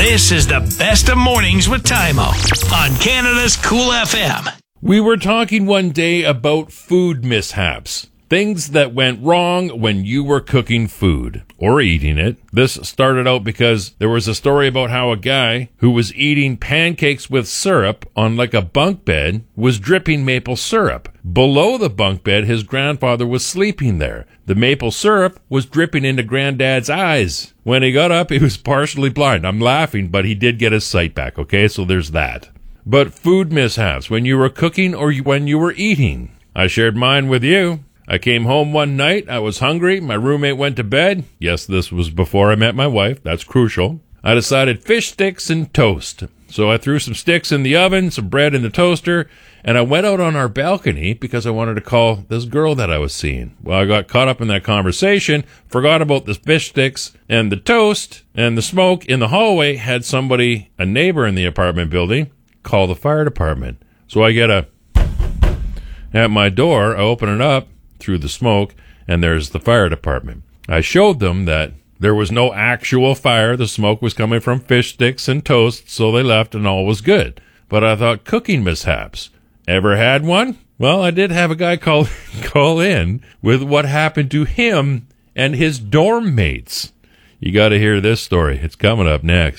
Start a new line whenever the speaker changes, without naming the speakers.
This is the best of mornings with Tymo on Canada's Cool FM.
We were talking one day about food mishaps. Things that went wrong when you were cooking food or eating it. This started out because there was a story about how a guy who was eating pancakes with syrup on like a bunk bed was dripping maple syrup. Below the bunk bed, his grandfather was sleeping there. The maple syrup was dripping into Granddad's eyes. When he got up, he was partially blind. I'm laughing, but he did get his sight back, okay? So there's that. But food mishaps when you were cooking or when you were eating. I shared mine with you. I came home one night. I was hungry. My roommate went to bed. Yes, this was before I met my wife. That's crucial. I decided fish sticks and toast. So I threw some sticks in the oven, some bread in the toaster, and I went out on our balcony because I wanted to call this girl that I was seeing. Well, I got caught up in that conversation, forgot about the fish sticks and the toast, and the smoke in the hallway had somebody, a neighbor in the apartment building, call the fire department. So I get at my door, I open it up through the smoke, and there's the fire department. I showed them that there was no actual fire. The smoke was coming from fish sticks and toast, so they left and all was good. But I thought, cooking mishaps. Ever had one? Well, I did have a guy call in with what happened to him and his dorm mates. You got to hear this story. It's coming up next.